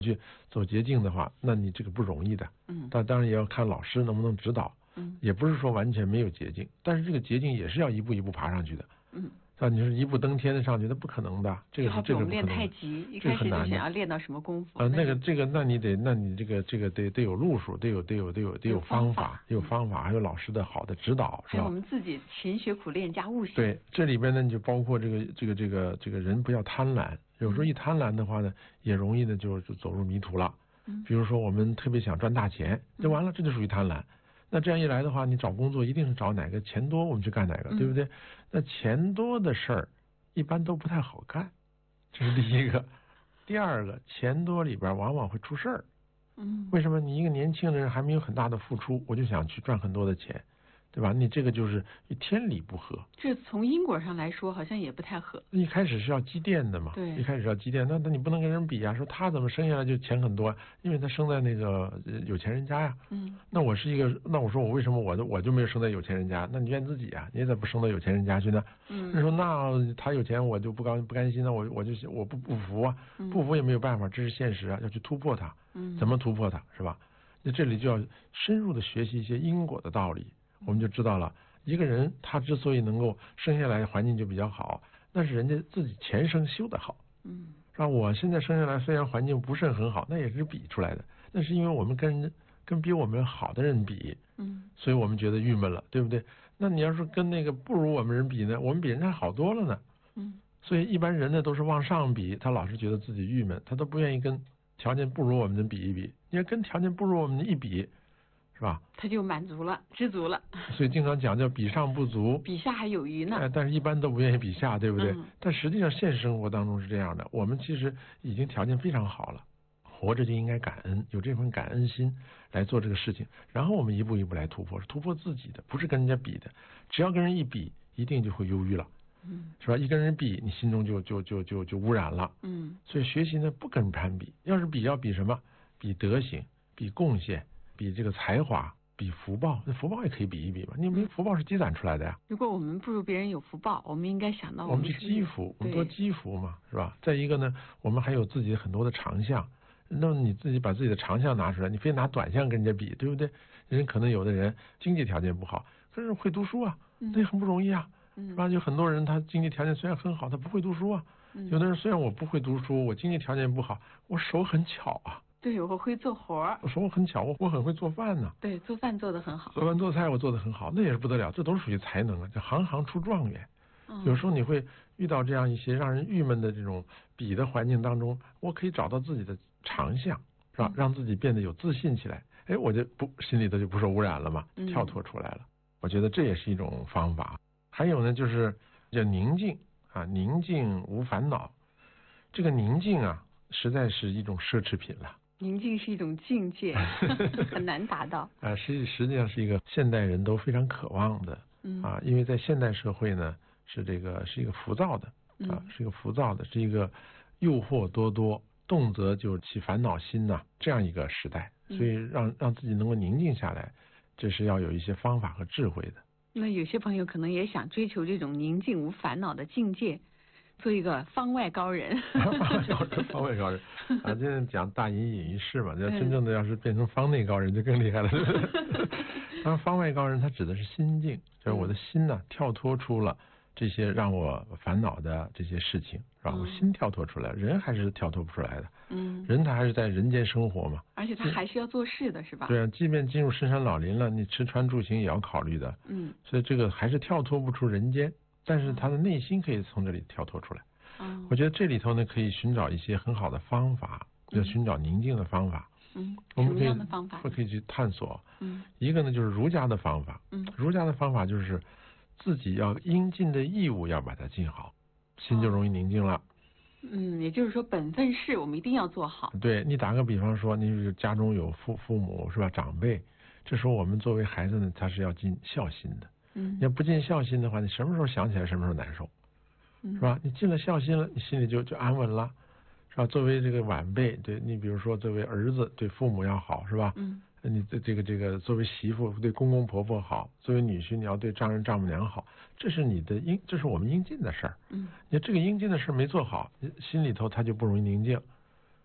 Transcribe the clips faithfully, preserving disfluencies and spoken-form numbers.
去走捷径的话，那你这个不容易的。 嗯， 但当然也要看老师能不能指导。 嗯， 也不是说完全没有捷径，但是这个捷径也是要一步一步爬上去的。 嗯， 啊，你说一步登天的上去，那不可能的。这个是这个不可能。 我们练太极，一开始就想要练到什么功夫？ 啊，那个这个，那你得，那你这个这个得得有路数，得有得有得有得有方法，得有方法，还有老师的好的指导，是吧？ 还有我们自己勤学苦练加悟性。 对，这里边呢就包括这个这个这个这个人不要贪婪，有时候一贪婪的话呢，也容易呢就就走入迷途了。 嗯， 比如说我们特别想赚大钱，就完了，这就属于贪婪。那这样一来的话，你找工作一定是找哪个钱多我们去干哪个，对不对？那钱多的事儿一般都不太好干，这是第一个。第二个，钱多里边往往会出事儿。 嗯， 为什么？你一个年轻人还没有很大的付出，我就想去赚很多的钱，对吧？你这个就是天理不合。 这从因果上来说，好像也不太合。 一开始是要积淀的嘛， 对， 一开始要积淀，那那你不能跟人比啊，说他怎么生下来就钱很多，因为他生在那个有钱人家呀。 嗯， 那我是一个，那我说我为什么我的我就没有生在有钱人家？那你怨自己啊，你怎么不生到有钱人家去呢？ 嗯， 那说那他有钱我就不高不甘心，那我我就我不不服啊，不服也没有办法，这是现实啊，要去突破它。 嗯， 怎么突破它，是吧？那这里就要深入的学习一些因果的道理，我们就知道了。一个人他之所以能够生下来环境就比较好，那是人家自己前生修得好， 嗯， 是吧？我现在生下来虽然环境不是很好，那也是比出来的，那是因为我们跟人跟比我们好的人比， 嗯， 所以我们觉得郁闷了，对不对？那你要是跟那个不如我们人比呢，我们比人家好多了呢， 嗯， 所以一般人呢都是往上比，他老是觉得自己郁闷，他都不愿意跟条件不如我们的比一比，你要跟条件不如我们的一比，是吧？ 他就满足了，知足了。 所以经常讲叫比上不足， 比下还有余呢。 哎，但是一般都不愿意比下，对不对？ 嗯， 但实际上现实生活当中是这样的，我们其实已经条件非常好了，活着就应该感恩，有这份感恩心来做这个事情，然后我们一步一步来突破，是突破自己的，不是跟人家比的。只要跟人一比，一定就会忧郁了， 嗯， 是吧？一跟人比，你心中就就就就就污染了。 嗯， 所以学习呢，不跟攀比，要是比要比什么？比德行，比贡献，比这个才华。比福报，那福报也可以比一比嘛？你没福报是积攒出来的呀。 如果我们不如别人有福报，我们应该想到我们去积福，我们多积福嘛，是吧？再一个呢，我们还有自己很多的长项，那么你自己把自己的长项拿出来，你非拿短项跟人家比，对不对？人可能有的人经济条件不好，可是会读书啊，那也很不容易啊，是吧？有很多人他经济条件虽然很好，他不会读书啊。有的人虽然我不会读书，我经济条件不好，我手很巧啊。 对，我会做活， 我说我很巧，我我很会做饭呢。 对，做饭做得很好， 做饭做菜我做得很好，那也是不得了，这都是属于才能啊，叫行行出状元。 嗯， 有时候你会遇到这样一些让人郁闷的这种比的环境当中，我可以找到自己的长项，是吧？让自己变得有自信起来，哎，我就不心里头就不受污染了嘛，跳脱出来了。我觉得这也是一种方法。还有呢，就是叫宁静啊，宁静无烦恼。这个宁静啊，实在是一种奢侈品了。 宁静是一种境界，很难达到。 啊，实实际上是一个现代人都非常渴望的。 嗯， 啊，因为在现代社会呢，是这个是一个浮躁的啊，是一个浮躁的，是一个诱惑多多，动辄就起烦恼心呐、啊，这样一个时代。所以让让自己能够宁静下来，这是要有一些方法和智慧的。 那有些朋友可能也想追求这种宁静无烦恼的境界。做一个方外高人， 方外高人啊！现在讲大隐隐于市嘛，要真正的要是变成方内高人就更厉害了。当然，方外高人他指的是心境，就是我的心呢、啊、跳脱出了这些让我烦恼的这些事情，然后心跳脱出来，人还是跳脱不出来的。嗯，人他还是在人间生活嘛， 而且他还是要做事的，是吧？ 对啊，即便进入深山老林了，你吃穿住行也要考虑的。嗯，所以这个还是跳脱不出人间。但是他的内心可以从这里跳脱出来，嗯，我觉得这里头呢可以寻找一些很好的方法，要寻找宁静的方法， 嗯， 我们可以什么样的方法？ 可以去探索， 嗯， 一个呢就是儒家的方法，嗯，儒家的方法就是自己要应尽的义务要把它尽好，心就容易宁静了。 嗯，也就是说本分事我们一定要做好。 对，你打个比方说，你家中有父父母是吧，长辈，这时候我们作为孩子呢，他是要尽孝心的。嗯，你要不尽孝心的话，你什么时候想起来什么时候难受，是吧？你尽了孝心了，你心里就就安稳了，是吧？作为这个晚辈，对你比如说作为儿子对父母要好，是吧？嗯，你这这个这个作为媳妇对公公婆婆好，作为女婿你要对丈人丈母娘好，这是你的应，这是我们应尽的事儿。嗯，你这个应尽的事没做好，心里头他就不容易宁静。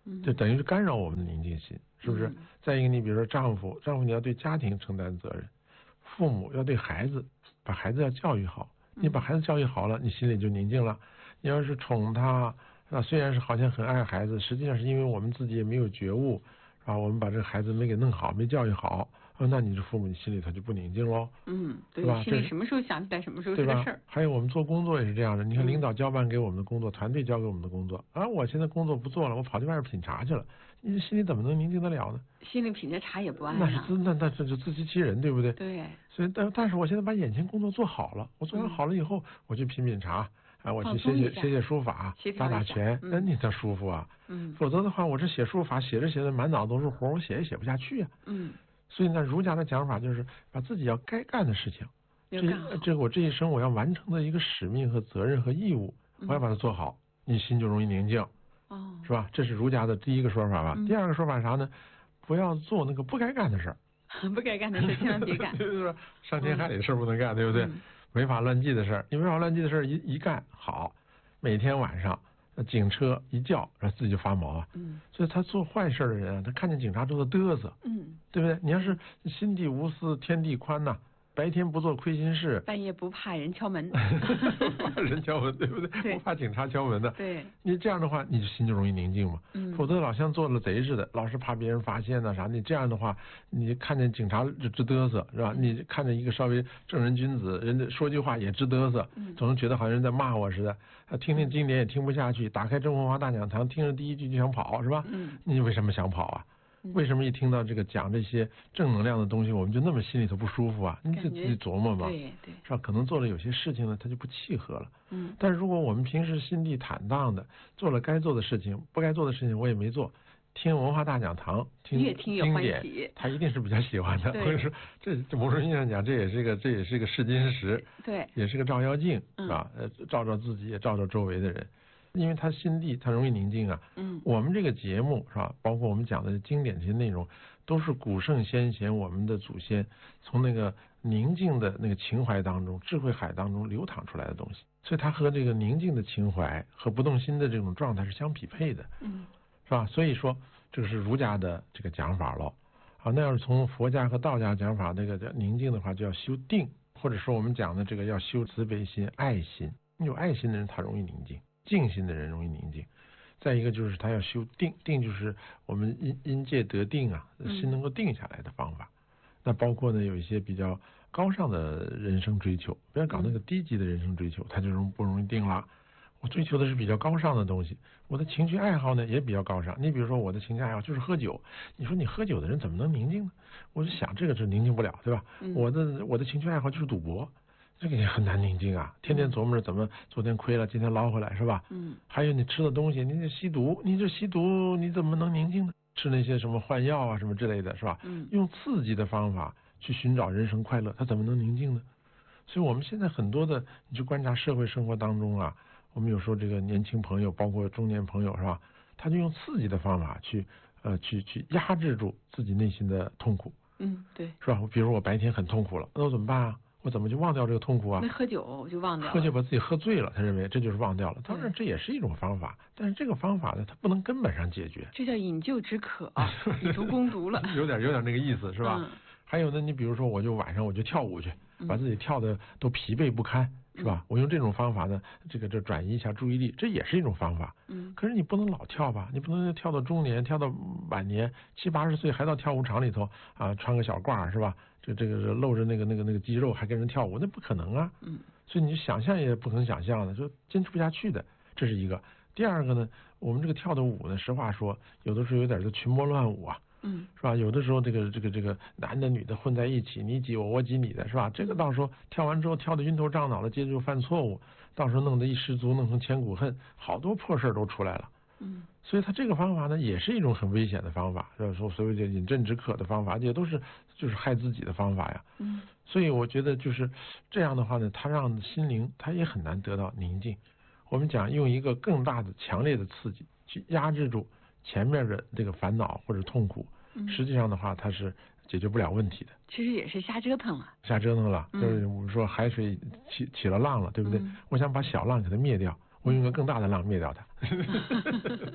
就等于是干扰我们的宁静心，是不是？ 嗯、 再一个，你比如说丈夫，丈夫你要对家庭承担责任，父母要对孩子，把孩子要教育好，你把孩子教育好了，你心里就宁静了。你要是宠他，啊，虽然是好像很爱孩子，实际上是因为我们自己也没有觉悟，啊，我们把这个孩子没给弄好，没教育好。哦，那你这父母，你心里头就不宁静喽， 嗯，对吧？ 心里什么时候想起来，什么时候是个事儿。 还有我们做工作也是这样的，你看领导交办给我们的工作，嗯、团队交给我们的工作，啊，我现在工作不做了，我跑去外边品茶去了，你心里怎么能宁静得了呢？ 心里品着茶也不安、啊。 那是自那那这就自欺欺人，对不对？ 对。 所以但但是我现在把眼前工作做好了，我做完好了以后，嗯、我去品品茶，啊，我去写写写写书法，打打拳，那、嗯、你才舒服啊。嗯。否则的话，我这写书法写着写着满脑子都是活，我写也写不下去啊。嗯。所以呢，儒家的讲法就是把自己要该干的事情，这这我这一生我要完成的一个使命和责任和义务，我要把它做好，嗯、你心就容易宁静，哦，是吧？这是儒家的第一个说法吧。嗯、第二个说法是啥呢？不要做那个不该干的事儿， 不该干的事千万别干， 对不对？伤天害理的事儿不能干，对不对？嗯、违法乱纪的事儿，你违法乱纪的事儿一一干好，每天晚上。警车一叫，然后自己就发毛啊。嗯。所以他做坏事的人啊，他看见警察之后嘚瑟。嗯。对不对？你要是心地无私，天地宽呐、啊，白天不做亏心事， 半夜不怕人敲门。 不怕人敲门，对不对？对不怕警察敲门的。对。你这样的话，你心就容易宁静嘛。嗯。否则老像做了贼似的，老是怕别人发现呐、啊、啥，你这样的话，你看见警察就直嘚瑟，是吧？嗯、你看见一个稍微正人君子，人家说句话也直嘚瑟，嗯、总是觉得好像人在骂我似的。啊，听听经典也听不下去，打开中文化大讲堂，听着第一句就想跑，是吧？嗯。你为什么想跑啊？嗯、为什么一听到这个讲这些正能量的东西，我们就那么心里头不舒服啊？你就自己琢磨嘛， 对对， 是吧？可能做了有些事情呢，它就不契合了。嗯。但是如果我们平时心地坦荡的，做了该做的事情，不该做的事情我也没做。听文化大讲堂，听经典，他一定是比较喜欢的。或者说，这这某种意义上讲，这也是一个这也是一个试金石， 对， 也是个照妖镜，是吧？呃，照照自己，也照照周围的人，因为他心地他容易宁静啊。嗯。我们这个节目是吧？包括我们讲的经典这些内容，都是古圣先贤我们的祖先从那个宁静的那个情怀当中、智慧海当中流淌出来的东西，所以它和这个宁静的情怀和不动心的这种状态是相匹配的。嗯。是吧？所以说这个是儒家的这个讲法了。啊，那要是从佛家和道家讲法，这个叫宁静的话，就要修定，或者说我们讲的这个要修慈悲心、爱心。有爱心的人他容易宁静，静心的人容易宁静。再一个就是他要修定，定就是我们因因戒得定啊，心能够定下来的方法。嗯、那包括呢有一些比较高尚的人生追求，不要搞那个低级的人生追求，他就容不容易定了。我追求的是比较高尚的东西，我的情绪爱好呢也比较高尚。你比如说我的情绪爱好就是喝酒，你说你喝酒的人怎么能宁静呢？我就想这个是宁静不了，对吧？嗯、我的我的情绪爱好就是赌博，这个也很难宁静啊，天天琢磨着怎么昨天亏了，今天捞回来，是吧？嗯。还有你吃的东西，你这吸毒，你这吸毒你怎么能宁静呢？吃那些什么换药啊什么之类的，是吧？嗯。用刺激的方法去寻找人生快乐，他怎么能宁静呢？所以我们现在很多的，你去观察社会生活当中啊。我们有时候这个年轻朋友，包括中年朋友，是吧？他就用刺激的方法去，呃，去去压制住自己内心的痛苦。 嗯，对， 是吧？比如我白天很痛苦了，那我怎么办啊？我怎么就忘掉这个痛苦啊？ 那喝酒就忘掉了。 喝酒把自己喝醉了，他认为这就是忘掉了。当然这也是一种方法，但是这个方法呢，它不能根本上解决。 这叫饮鸩止渴啊，以毒攻毒了。 有点有点那个意思，是吧？嗯、还有呢，你比如说，我就晚上我就跳舞去，把自己跳的都疲惫不堪。是吧？我用这种方法呢，这个这转移一下注意力，这也是一种方法。嗯。可是你不能老跳吧？你不能跳到中年，跳到晚年，七八十岁还到跳舞场里头啊，穿个小褂是吧？这这个露着那个那个那个肌肉还跟人跳舞，那不可能啊。嗯。所以你想象也不可能想象的，就坚持不下去的，这是一个。第二个呢，我们这个跳的舞呢，实话说，有的时候有点就群魔乱舞啊。嗯，是吧？有的时候这个这个这个男的女的混在一起，你挤我我挤你的，是吧？这个到时候跳完之后跳的晕头胀脑的，接着就犯错误，到时候弄得一失足，弄成千古恨，好多破事都出来了。嗯，所以他这个方法呢，也是一种很危险的方法，就是说所谓的饮鸩止渴的方法，也都是就是害自己的方法呀。嗯，所以我觉得就是这样的话呢，他让心灵他也很难得到宁静。我们讲用一个更大的强烈的刺激去压制住前面的这个烦恼或者痛苦，实际上的话它是解决不了问题的。 其实也是瞎折腾了。 瞎折腾了，就是我们说海水起起了浪了，对不对？嗯、我想把小浪给它灭掉，我用个更大的浪灭掉它。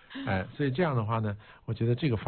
哎，所以这样的话呢，我觉得这个方